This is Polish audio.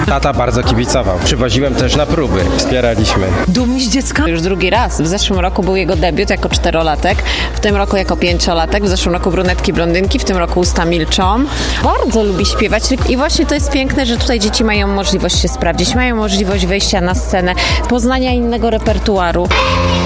Tata bardzo kibicował. Przywoziłem też na próby. Wspieraliśmy. Dumni z dziecka? Już drugi raz. W zeszłym roku był jego debiut jako 4-latek, w tym roku jako 5-latek, w zeszłym roku brunetki, blondynki, w tym roku usta milczą. Bardzo lubi śpiewać i właśnie to jest piękne, że tutaj dzieci mają możliwość się sprawdzić, mają możliwość wejścia na scenę, poznania innego repertuaru.